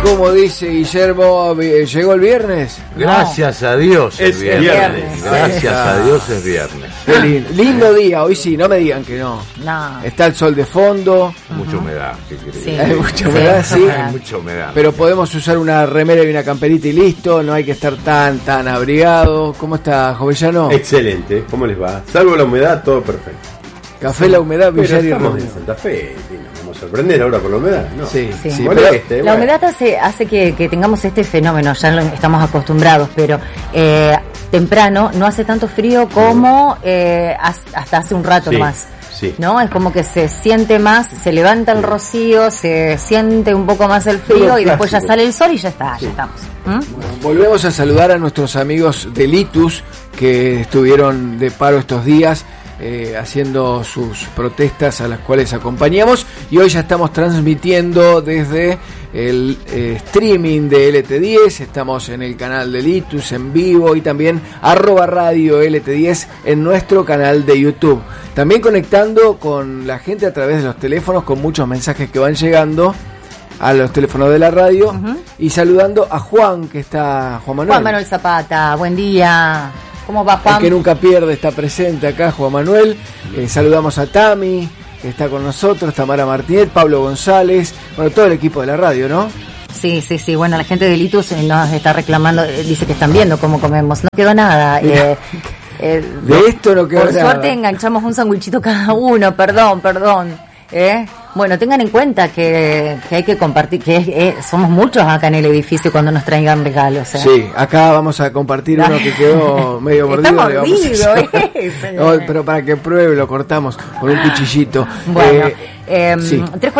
como dice Guillermo, ¿llegó el viernes? Gracias a Dios es viernes. Gracias a Dios es viernes. Qué lindo día, hoy sí, no me digan que no. No. Está el sol de fondo. Mucha humedad, ¿qué querés? Sí. Hay mucha humedad, sí. Hay mucha humedad. Pero podemos usar una remera y una camperita y listo, no hay que estar tan abrigado. ¿Cómo está, Jovellano? Excelente, ¿cómo les va? Salvo la humedad, todo perfecto. Café, la humedad, Pero billar y estamos rodeo. en Santa Fe, y nos vamos a sorprender ahora por la humedad, ¿no? Sí. Moleste, La bueno. humedad hace que tengamos este fenómeno, ya lo estamos acostumbrados, pero temprano no hace tanto frío como hasta hace un rato Sí, más. sí. ¿No? Es como que se siente más, se levanta el rocío, se siente un poco más el frío Todo y después ya clásico. sale el sol y ya está, ya estamos. Volvemos a saludar a nuestros amigos de Litus que estuvieron de paro estos días haciendo sus protestas a las cuales acompañamos, y hoy ya estamos transmitiendo desde el streaming de LT10, estamos en el canal de Litus en vivo y también @radio LT10 en nuestro canal de YouTube, también conectando con la gente a través de los teléfonos con muchos mensajes que van llegando a los teléfonos de la radio. Y saludando a Juan, que está Juan Manuel Zapata, buen día. ¿Cómo va, el Juan? que nunca pierde, está presente acá, Juan Manuel. Saludamos a Tami, que está con nosotros, Tamara Martínez, Pablo González, bueno, todo el equipo de la radio, ¿no? Sí. Bueno, la gente de Litus nos está reclamando, dice que están viendo cómo comemos. No quedó nada. De esto no quedó Por nada. suerte enganchamos un sandwichito cada uno, perdón. Bueno, tengan en cuenta que hay que compartir, que somos muchos acá en el edificio cuando nos traigan regalos. Sí, acá vamos a compartir uno que quedó medio mordido. Está le vamos a mordido, hacer. No, pero para que pruebe lo cortamos con un cuchillito. Bueno, sí.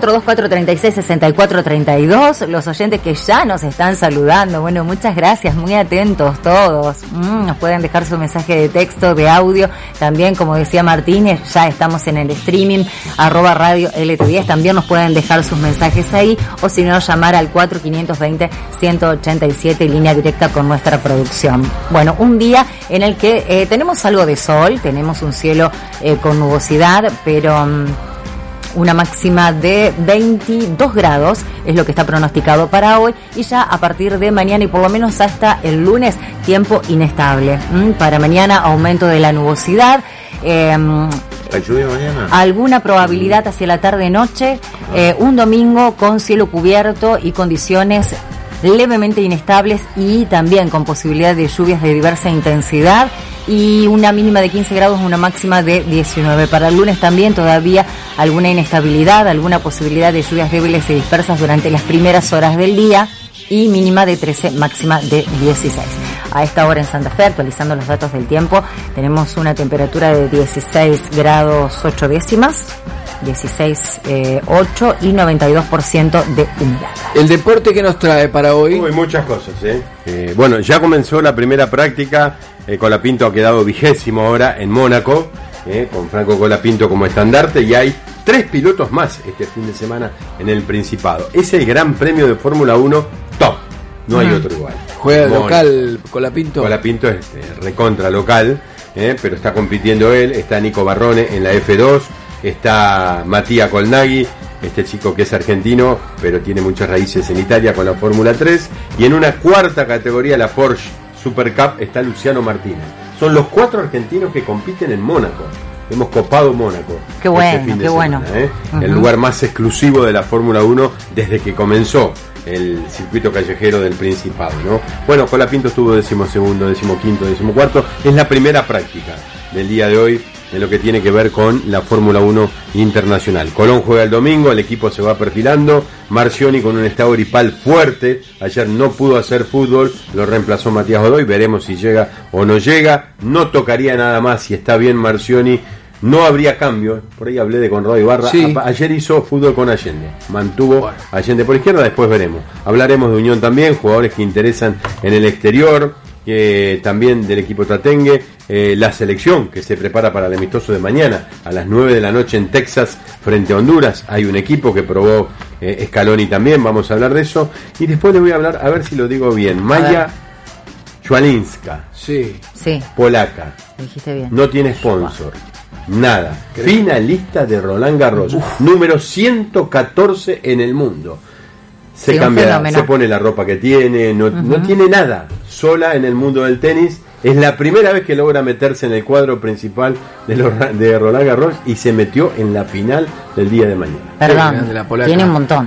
342-436-6432, los oyentes que ya nos están saludando, bueno, muchas gracias, muy atentos todos. Nos pueden dejar su mensaje de texto, de audio, también como decía Martínez, ya estamos en el streaming, @radio LT10, también nos pueden dejar sus mensajes ahí, o si no, llamar al 4520-187, línea directa con nuestra producción. Bueno, un día en el que tenemos algo de sol, tenemos un cielo con nubosidad, pero una máxima de 22 grados es lo que está pronosticado para hoy, y ya a partir de mañana y por lo menos hasta el lunes, tiempo inestable. Para mañana, aumento de la nubosidad. ¿Hay lluvia mañana? Alguna probabilidad hacia la tarde-noche, un domingo con cielo cubierto y condiciones levemente inestables y también con posibilidad de lluvias de diversa intensidad, y una mínima de 15 grados, una máxima de 19. Para el lunes también todavía alguna inestabilidad, alguna posibilidad de lluvias débiles y dispersas durante las primeras horas del día, y mínima de 13, máxima de 16. A esta hora en Santa Fe, actualizando los datos del tiempo, tenemos una temperatura de 16 grados 8 décimas, 16,8 y 92% de humedad. ¿El deporte que nos trae para hoy? Hay muchas cosas, bueno, ya comenzó la primera práctica, Colapinto ha quedado 20º ahora en Mónaco, con Franco Colapinto como estandarte, y hay 3 pilotos más este fin de semana en el Principado. Es el Gran Premio de Fórmula 1 top, no hay otro igual. ¿Juega Mónaco. local Colapinto? Colapinto es recontra local, pero está compitiendo él, está Nico Barrone en la F2, está Matías Colnaghi, este chico que es argentino, pero tiene muchas raíces en Italia con la Fórmula 3, y en una cuarta categoría, la Porsche Super Cup, está Luciano Martínez. Son los 4 argentinos que compiten en Mónaco. Hemos copado Mónaco. Qué bueno, este fin de qué semana, bueno. El lugar más exclusivo de la Fórmula 1 desde que comenzó el circuito callejero del Principado, ¿no? Bueno, Colapinto estuvo 12º, 15º, 14º. Es la primera práctica del día de hoy en lo que tiene que ver con la Fórmula 1 internacional. Colón juega el domingo, el equipo se va perfilando. Marcioni con un estado gripal fuerte. Ayer no pudo hacer fútbol, lo reemplazó Matías Godoy. Veremos si llega o no llega. No tocaría nada más si está bien Marcioni. No habría cambio. Por ahí hablé de Conrado Ibarra. Sí. Ayer hizo fútbol con Allende. Mantuvo Allende por izquierda, después veremos. Hablaremos de Unión también, jugadores que interesan en el exterior. También del equipo Tatengue, la selección que se prepara para el amistoso de mañana a las 9 de la noche en Texas frente a Honduras. Hay un equipo que probó Scaloni también, vamos a hablar de eso, y después le voy a hablar, a ver si lo digo bien, Maya Chwalinska, Sí. polaca, Lo dijiste bien. no tiene sponsor, nada, finalista de Roland Garros, número 114 en el mundo. se cambia, se pone la ropa que tiene, no tiene nada, sola en el mundo del tenis. Es la primera vez que logra meterse en el cuadro principal de Roland Garros y se metió en la final del día de mañana. Perdón, tiene un montón.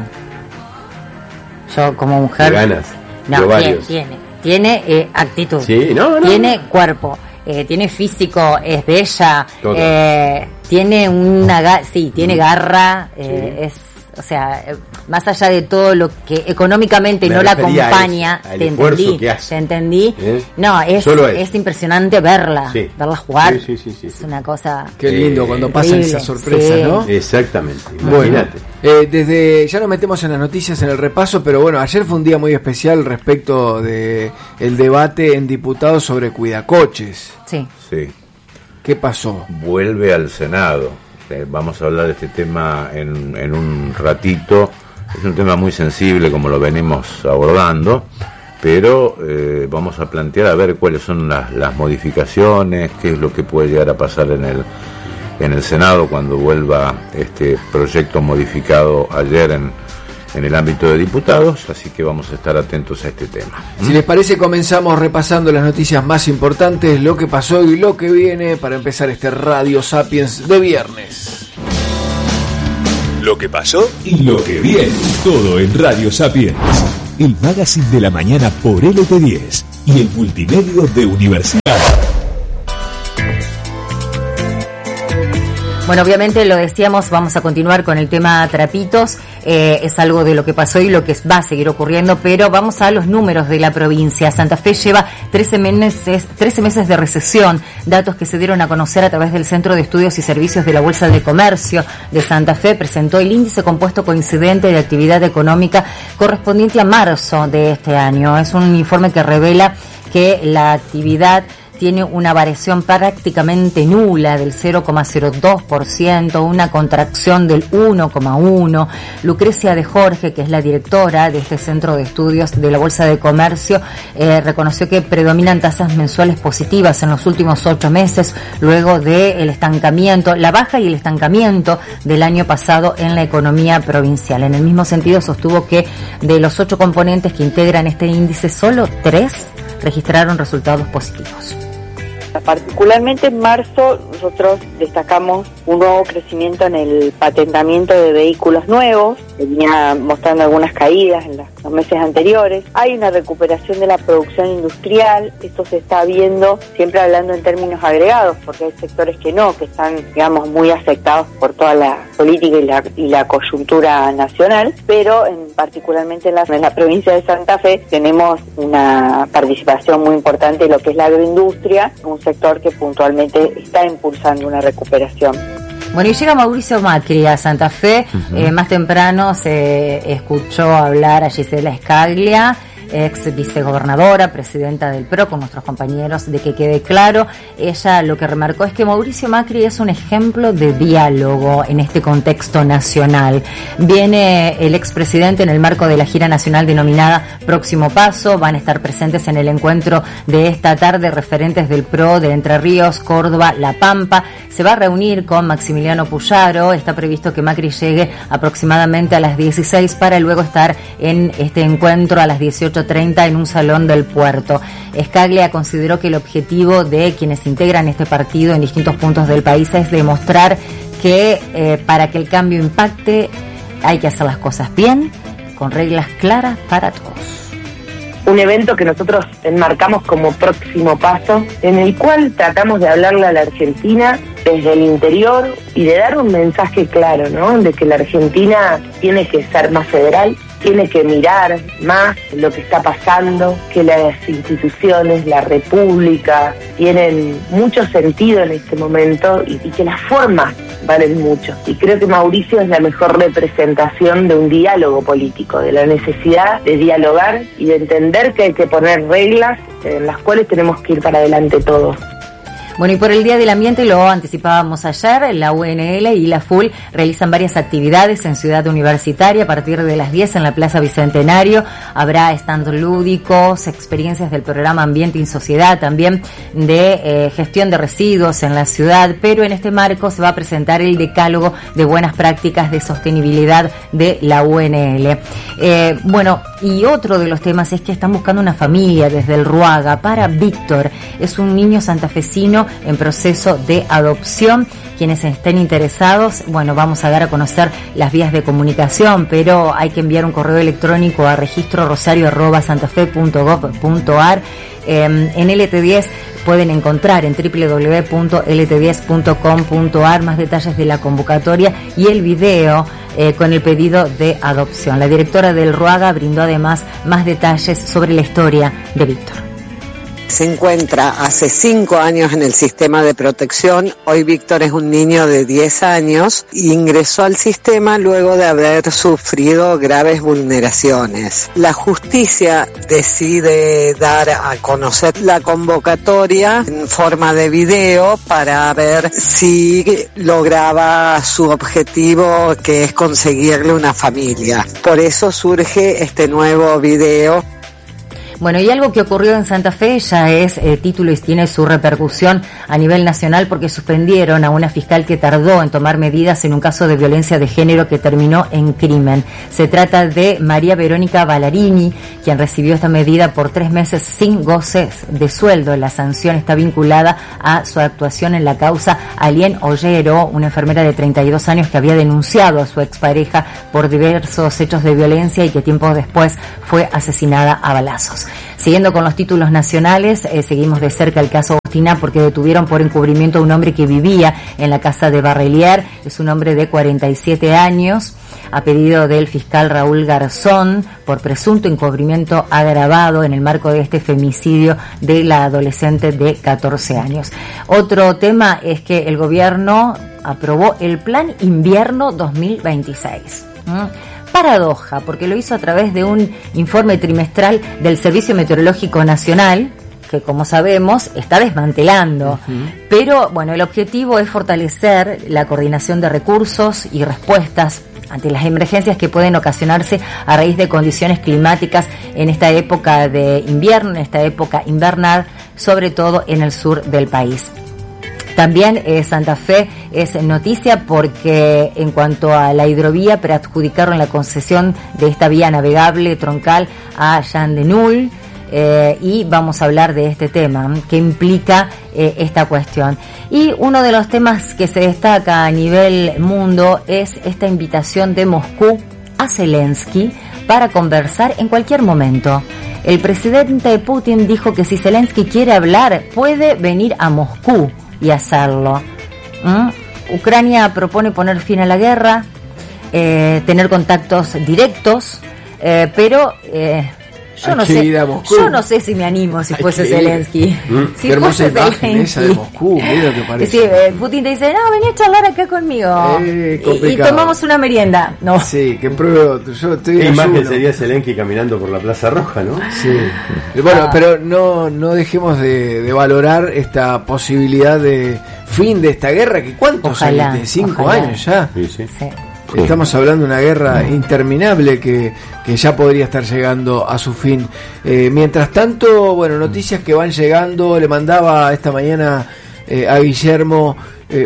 Yo como mujer... Ganas. No, tiene actitud, sí, tiene cuerpo, tiene físico, es bella, tiene tiene garra, o sea, más allá de todo lo que económicamente no la acompaña, te entendí. No, es impresionante verla jugar. Sí. Es una cosa. Qué lindo cuando pasan esas sorpresas, ¿no? Exactamente. Imagínate. Desde ya nos metemos en las noticias, en el repaso, pero bueno, ayer fue un día muy especial respecto de el debate en diputados sobre cuidacoches. Sí. ¿Qué pasó? Vuelve al Senado. Vamos a hablar de este tema en un ratito. Es un tema muy sensible, como lo venimos abordando, pero vamos a plantear a ver cuáles son las modificaciones, qué es lo que puede llegar a pasar en el Senado cuando vuelva este proyecto modificado ayer en el ámbito de diputados, así que vamos a estar atentos a este tema. Si les parece, comenzamos repasando las noticias más importantes, lo que pasó y lo que viene, para empezar este Radio Sapiens de viernes. Lo que pasó y lo que viene, todo en Radio Sapiens, el magazine de la mañana por LT10 y el multimedio de Universidad. Bueno, obviamente lo decíamos, vamos a continuar con el tema trapitos, es algo de lo que pasó y lo que va a seguir ocurriendo, pero vamos a los números de la provincia. Santa Fe lleva 13 meses de recesión, datos que se dieron a conocer a través del Centro de Estudios y Servicios de la Bolsa de Comercio de Santa Fe. Presentó el índice compuesto coincidente de actividad económica correspondiente a marzo de este año. Es un informe que revela que la actividad tiene una variación prácticamente nula del 0,02%, una contracción del 1,1%. Lucrecia de Jorge, que es la directora de este centro de estudios de la Bolsa de Comercio, reconoció que predominan tasas mensuales positivas en los últimos 8 meses, luego del estancamiento, la baja y el estancamiento del año pasado en la economía provincial. En el mismo sentido, sostuvo que de los 8 componentes que integran este índice, solo 3 registraron resultados positivos. Particularmente en marzo nosotros destacamos un nuevo crecimiento en el patentamiento de vehículos nuevos, venía mostrando algunas caídas en los meses anteriores. Hay una recuperación de la producción industrial, esto se está viendo siempre hablando en términos agregados, porque hay sectores que están, digamos, muy afectados por toda la política y la coyuntura nacional, pero particularmente en la provincia de Santa Fe tenemos una participación muy importante de lo que es la agroindustria, un sector que puntualmente está impulsando una recuperación. Bueno, y llega Mauricio Macri a Santa Fe. Más temprano se escuchó hablar a Gisela Scaglia, ex vicegobernadora, presidenta del PRO, con nuestros compañeros, de que quede claro. Ella lo que remarcó es que Mauricio Macri es un ejemplo de diálogo en este contexto nacional. Viene el expresidente en el marco de la gira nacional denominada Próximo Paso. Van a estar presentes en el encuentro de esta tarde referentes del PRO de Entre Ríos, Córdoba, La Pampa. Se va a reunir con Maximiliano Puyaro. Está previsto que Macri llegue aproximadamente a las 16 para luego estar en este encuentro a las 18:30 en un salón del puerto. Scaglia consideró que el objetivo de quienes integran este partido en distintos puntos del país es demostrar que para que el cambio impacte hay que hacer las cosas bien, con reglas claras para todos. Un evento que nosotros enmarcamos como Próximo Paso, en el cual tratamos de hablarle a la Argentina desde el interior y de dar un mensaje claro, ¿no? De que la Argentina tiene que ser más federal, tiene que mirar más lo que está pasando, que las instituciones, la República, tienen mucho sentido en este momento y que las formas valen mucho. Y creo que Mauricio es la mejor representación de un diálogo político, de la necesidad de dialogar y de entender que hay que poner reglas en las cuales tenemos que ir para adelante todos. Bueno, y por el Día del Ambiente, lo anticipábamos ayer, la UNL y la FUL realizan varias actividades en Ciudad Universitaria a partir de las 10 en la Plaza Bicentenario. Habrá stand lúdicos, experiencias del programa Ambiente y Sociedad, también de gestión de residuos en la ciudad, pero en este marco se va a presentar el decálogo de buenas prácticas de sostenibilidad de la UNL. Bueno, y otro de los temas es que están buscando una familia desde el Ruaga para Víctor. Es un niño santafesino en proceso de adopción. Quienes estén interesados, bueno, vamos a dar a conocer las vías de comunicación, pero hay que enviar un correo electrónico a registrorosario@santafe.gov.ar. En LT10 pueden encontrar en www.lt10.com.ar más detalles de la convocatoria y el video con el pedido de adopción. La directora del Ruaga brindó además más detalles sobre la historia de Víctor. Se encuentra hace 5 años en el sistema de protección. Hoy Víctor es un niño de 10 años y ingresó al sistema luego de haber sufrido graves vulneraciones. La justicia decide dar a conocer la convocatoria en forma de video para ver si lograba su objetivo, que es conseguirle una familia. Por eso surge este nuevo video. Bueno, y algo que ocurrió en Santa Fe ya es título y tiene su repercusión a nivel nacional, porque suspendieron a una fiscal que tardó en tomar medidas en un caso de violencia de género que terminó en crimen. Se trata de María Verónica Ballarini, quien recibió esta medida por 3 meses sin goces de sueldo. La sanción está vinculada a su actuación en la causa Alien Ollero, una enfermera de 32 años que había denunciado a su expareja por diversos hechos de violencia y que tiempo después fue asesinada a balazos. Siguiendo con los títulos nacionales, seguimos de cerca el caso Agostina, porque detuvieron por encubrimiento a un hombre que vivía en la casa de Barrelier. Es un hombre de 47 años, a pedido del fiscal Raúl Garzón, por presunto encubrimiento agravado en el marco de este femicidio de la adolescente de 14 años. Otro tema es que el gobierno aprobó el Plan Invierno 2026. Paradoja, porque lo hizo a través de un informe trimestral del Servicio Meteorológico Nacional, que como sabemos está desmantelando. Pero bueno, el objetivo es fortalecer la coordinación de recursos y respuestas ante las emergencias que pueden ocasionarse a raíz de condiciones climáticas en esta época de invierno, en esta época invernal, sobre todo en el sur del país. También Santa Fe es noticia porque en cuanto a la hidrovía, preadjudicaron la concesión de esta vía navegable troncal a Jean de Null, y vamos a hablar de este tema que implica esta cuestión. Y uno de los temas que se destaca a nivel mundo es esta invitación de Moscú a Zelensky para conversar en cualquier momento. El presidente Putin dijo que si Zelensky quiere hablar, puede venir a Moscú y hacerlo. Ucrania propone poner fin a la guerra, tener contactos directos, pero yo no sé si me animo si fuese Zelensky. Si qué hermosa fuese imagen esa de Moscú, mira lo que parece. Sí, Putin te dice, no, vení a charlar acá conmigo y tomamos una merienda. No. Sí, que pruebo. Yo estoy ¿Qué imagen sería Zelensky caminando por la Plaza Roja, no? Sí. Bueno, pero no dejemos de valorar esta posibilidad de fin de esta guerra, que ¿cuántos años? 5 años ya. Sí. Estamos hablando de una guerra interminable que ya podría estar llegando a su fin. Mientras tanto, bueno, noticias que van llegando. Le mandaba esta mañana a Guillermo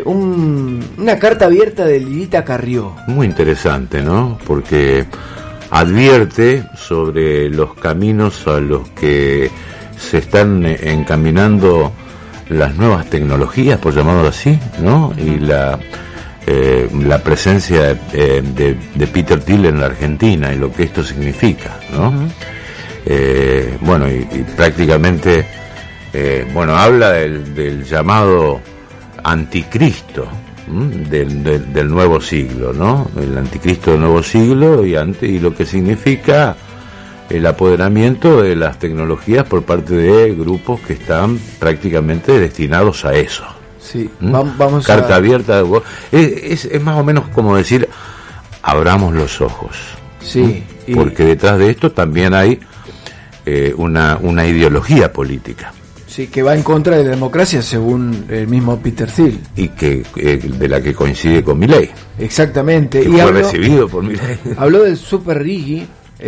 una carta abierta de Lilita Carrió. Muy interesante, ¿no? Porque advierte sobre los caminos a los que se están encaminando las nuevas tecnologías, por llamarlo así, ¿no? Y la presencia de Peter Thiel en la Argentina y lo que esto significa, ¿no? Bueno, y prácticamente habla del llamado anticristo del nuevo siglo, ¿no? El anticristo del nuevo siglo y lo que significa el apoderamiento de las tecnologías por parte de grupos que están prácticamente destinados a eso. Sí, vamos carta abierta. Es más o menos como decir, abramos los ojos. Sí. Porque detrás de esto también hay una ideología política. Sí. Sí, que va en contra de la democracia según el mismo Peter Thiel. Y que de la que coincide con Milei. Exactamente. Que y fue recibido por Milei. Habló del Super Rigi.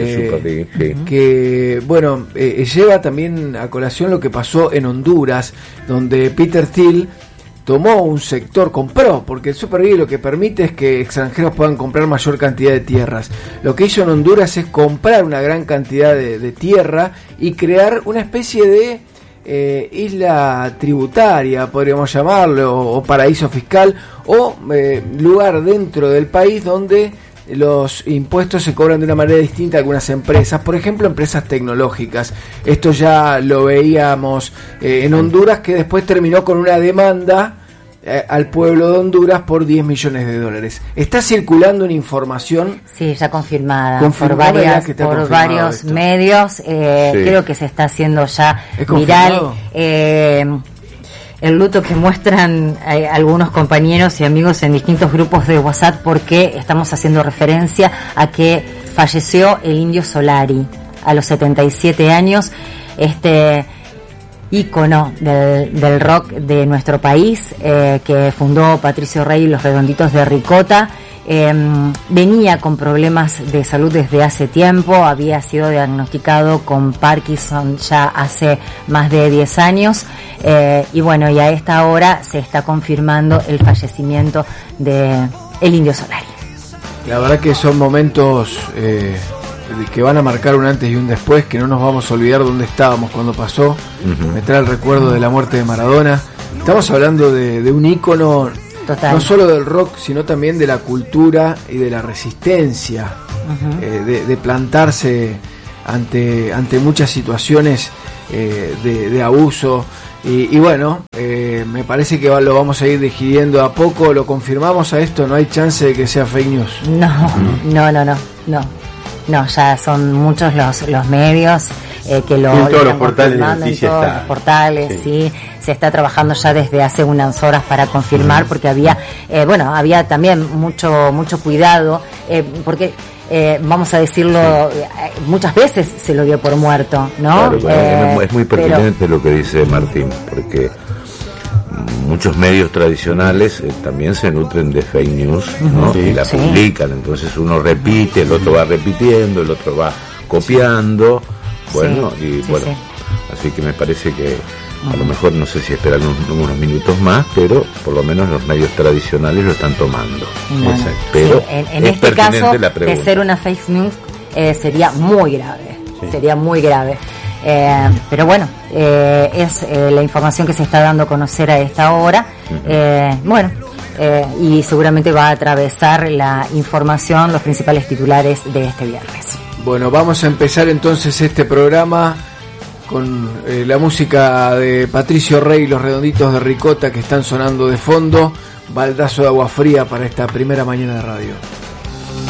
Que bueno, lleva también a colación lo que pasó en Honduras, donde Peter Thiel tomó un sector, compró, porque el Super Rigi lo que permite es que extranjeros puedan comprar mayor cantidad de tierras. Lo que hizo en Honduras es comprar una gran cantidad de tierra y crear una especie de isla tributaria, podríamos llamarlo, o paraíso fiscal, o lugar dentro del país donde los impuestos se cobran de una manera distinta a algunas empresas, por ejemplo empresas tecnológicas. Esto ya lo veíamos en Honduras, que después terminó con una demanda al pueblo de Honduras por $10 millones. Está circulando una información, sí, ya confirmada por varios medios. Sí. Creo que se está haciendo ya viral el luto que muestran algunos compañeros y amigos en distintos grupos de WhatsApp, porque estamos haciendo referencia a que falleció el Indio Solari a los 77 años, este ícono del rock de nuestro país, que fundó Patricio Rey y los Redonditos de Ricota. Venía con problemas de salud desde hace tiempo, había sido diagnosticado con Parkinson ya hace más de 10 años, y bueno, y a esta hora se está confirmando el fallecimiento de el Indio Solari. La verdad que son momentos que van a marcar un antes y un después, que no nos vamos a olvidar dónde estábamos cuando pasó. Me trae el recuerdo de la muerte de Maradona. Estamos hablando de un ícono. Total. No solo del rock, sino también de la cultura y de la resistencia, de plantarse ante muchas situaciones de abuso. Y bueno, me parece que lo vamos a ir digiriendo a poco. ¿Lo confirmamos a esto? ¿No hay chance de que sea fake news? No, ya son muchos los medios que lo en todos los portales de noticias, en todos los portales, sí. Se está trabajando ya desde hace unas horas para confirmar, porque había también mucho cuidado, porque vamos a decirlo, muchas veces se lo dio por muerto, ¿no? Claro, es muy pertinente lo que dice Martín, porque muchos medios tradicionales también se nutren de fake news, ¿no? Y la publican, entonces uno repite, el otro va repitiendo, el otro va copiando, así que me parece que a lo mejor, no sé si esperan unos minutos más, pero por lo menos los medios tradicionales lo están tomando. Pero en este caso, de ser una fake news, sería muy grave. Pero bueno, es la información que se está dando a conocer a esta hora. Y seguramente va a atravesar la información, los principales titulares de este viernes. Bueno, vamos a empezar entonces este programa con la música de Patricio Rey y los Redonditos de Ricota, que están sonando de fondo. Baldazo de agua fría para esta primera mañana de radio.